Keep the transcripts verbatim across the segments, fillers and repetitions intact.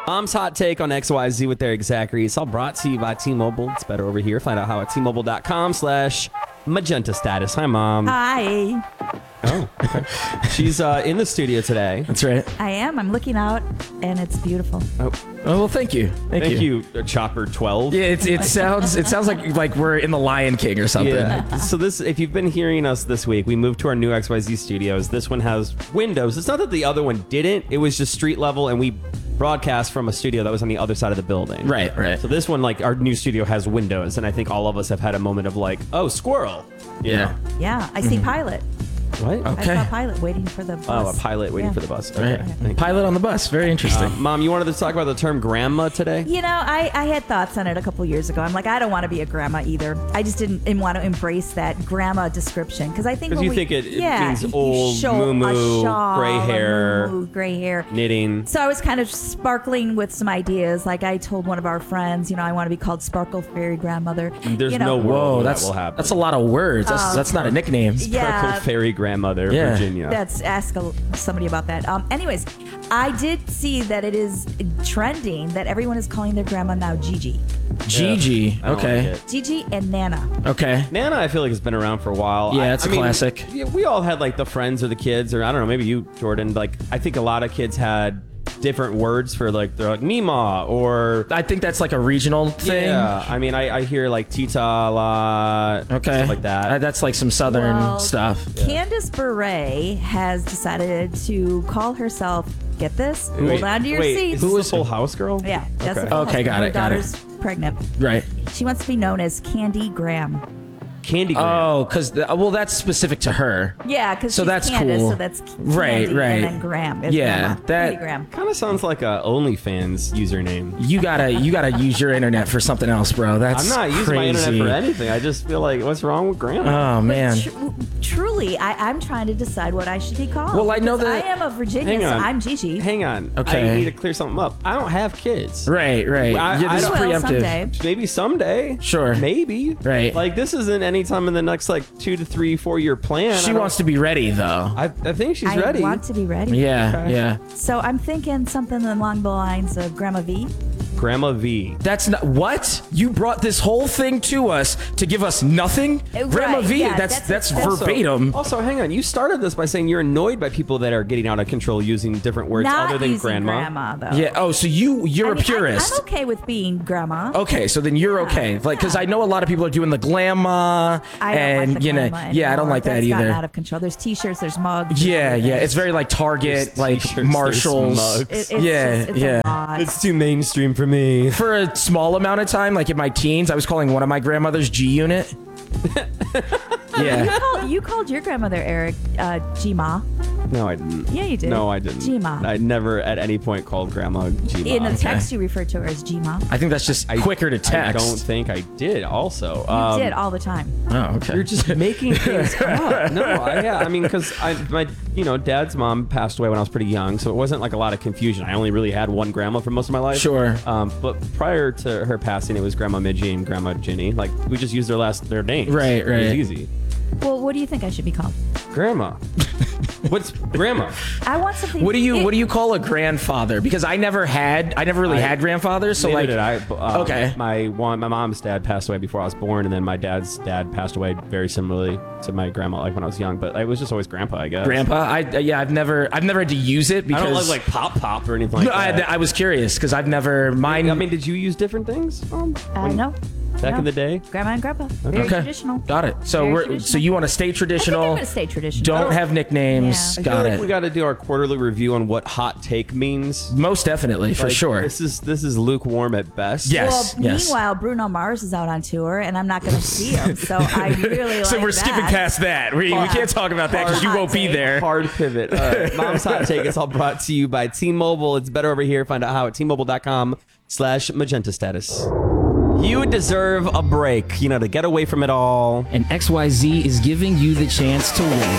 Mom's Hot Take on X Y Z with Eric Zachary. It's all brought to you by T-Mobile. It's better over here. Find out how at T-Mobile.com slash magenta status. Hi, Mom. Hi. Oh, okay. She's uh, in the studio today. That's right. I am. I'm looking out, and it's beautiful. Oh, Oh well, thank you. Thank, thank you. you, uh, Chopper twelve. Yeah, it, it sounds it sounds like like we're in the Lion King or something. Yeah. So this, if you've been hearing us this week, we moved to our new X Y Z studios. This one has windows. It's not that the other one didn't. It was just street level, and we broadcast from a studio that was on the other side of the building. Right, right. So this one, like, our new studio has windows, and I think all of us have had a moment of like, oh, squirrel. You Yeah. know? Yeah, I see Pilot. What? I Okay. saw Pilot waiting for the bus. Oh, a pilot waiting Yeah. for the bus. Okay. Right. Thank you. Pilot on the bus. Very interesting. Um, Mom, you wanted to talk about the term grandma today? You know, I, I had thoughts on it a couple years ago. I'm like, I don't want to be a grandma either. I just didn't, didn't want to embrace that grandma description because I think Because when you we, think it, it yeah, means you old, show moo-moo, a shawl, gray a hair, moo-moo, gray hair. knitting. So I was kind of sparkling with some ideas. Like I told one of our friends, you know, I want to be called Sparkle Fairy Grandmother. There's you know, no world Whoa, where that's that will happen. that's a lot of words. That's Um, that's not a nickname. Yeah. Sparkle Fairy Grandmother, Yeah. Virginia. That's ask a, somebody about that. Um, anyways, I did see that it is trending that everyone is calling their grandma now Gigi. Gigi. I don't Okay. like it. Gigi and Nana. Okay. Nana, I feel like has been around for a while. Yeah, I- it's I a mean, classic. Yeah, we all had like the friends or the kids, or I don't know, maybe you, Jordan. Like, I think a lot of kids had different words for like they're like Mima or I think that's like a regional thing. yeah. I mean, I, I hear like Tita a lot, Okay. stuff like that. Uh, that's like some southern Well, stuff. Candace Bure has decided to call herself, get this, hold Wait, on to your wait, seats. Is Who this is the Full House girl? Yeah, that's Okay. the Okay, got her it, got it. daughter's pregnant. Right. She wants to be known as Candy Graham. Candy Graham. Oh, because well, that's specific to her. Yeah, because So she's that's Candace, cool. so that's Candy, Right, right. and then Graham. Is Yeah, Grandma. that- Candy Graham. Kind of sounds like a OnlyFans username. You gotta you gotta use your internet for something else, bro. That's I'm not using crazy. my internet for anything. I just feel like, what's wrong with grandma? Oh man. Tr- truly, I, I'm trying to decide what I should be called. Well, I know because that- I am a Virginia, Hang so on. I'm Gigi. Hang on. Okay. I need to clear something up. I don't have kids. Right, right. I- yeah, I this is don't- Will preemptive. someday. Maybe someday. Sure. Maybe. Right. Like, this isn't any time in the next, like, two to three, four year plan. She wants to be ready though. I, I think she's I ready. want to be ready. Yeah, Okay. yeah. So I'm thinking something along the lines of Grandma V. Grandma V. That's not what you brought this whole thing to us to give us nothing. Uh, Grandma right, V. yeah, that's that's- that's, that's- verbatim. Also, hang on. You started this by saying you're annoyed by people that are getting out of control using different words Not other than using grandma. grandma, though. yeah. Oh, so you you're I a mean, I- purist. I'm okay with being grandma. Okay, so then you're Yeah, okay. Like, because yeah. I know a lot of people are doing the glamma, I don't and like the you know, grandma yeah, I don't anymore. like that That's gotten either. out of control. There's T-shirts, there's mugs. Yeah, yeah, it's very like There's Target, like t-shirts, there's Marshalls. mugs. It- it's Yeah, just, it's yeah. A lot. It's too mainstream for me. For a small amount of time, like in my teens, I was calling one of my grandmothers G Unit. You, Yeah. call, you called your grandmother Eric uh, G-Ma. No, I didn't. Yeah, you did. No, I didn't. G-Ma. I never at any point called grandma G-Ma. In the text, you referred to her as G-Ma. I think that's just quicker to text. I don't think I did also. You Um, did all the time. Oh, okay. You're just making things up. No, I, yeah, I mean, because I, my, you know, dad's mom passed away when I was pretty young, so it wasn't like a lot of confusion. I only really had one grandma for most of my life. Sure. Um, but prior to her passing, it was Grandma Midgie and Grandma Ginny. Like, we just used their last their names. Right, It was right. easy. Well, what do you think I should be called? Grandma. What's grandma? I want something. What do you it- What do you call a grandfather? Because I never had, I never really I- had grandfathers. So Neither like, did I. Uh, Okay. My one, my mom's dad passed away before I was born, and then my dad's dad passed away very similarly to my grandma, like when I was young. But it was just always grandpa, I guess. grandpa. I yeah, I've never, I've never had to use it I because don't love like pop pop or anything like No, I, that. I was curious because I've never mine. I mean, did you use different things? Um, Uh, when- no. Back No. in the day? Grandma and grandpa. Very okay, traditional. got it. So Very we're traditional. so you want to stay I think traditional. I'm gonna stay traditional. Don't have nicknames. Yeah. I Got feel it. like we got to do our quarterly review on what hot take means. Most definitely, for Like, sure. This is this is lukewarm at best. Yes. Well, meanwhile, Bruno Mars is out on tour, and I'm not going to see him. So I really like So we're that. skipping past that. We, we Yeah. can't talk about that because you Hard won't be take. there. Hard pivot. All right. Mom's hot take. It's all brought to you by T-Mobile. It's better over here. Find out how at T-Mobile.com slash magenta status. You deserve a break, you know, to get away from it all. And X Y Z is giving you the chance to win.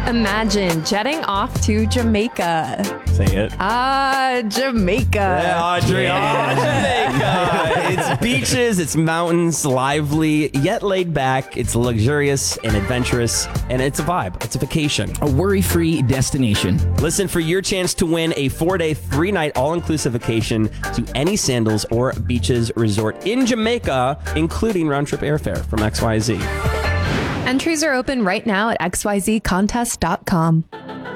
Imagine jetting off to Jamaica. Say it. Ah, Jamaica. Audrey, Jamaica. It's beaches, it's mountains, lively, yet laid back. It's luxurious and adventurous, and it's a vibe. It's a vacation. A worry-free destination. Listen for your chance to win a four-day, three-night all-inclusive vacation to any Sandals or Beaches resort in Jamaica, including round-trip airfare from X Y Z. Entries are open right now at x y z contest dot com.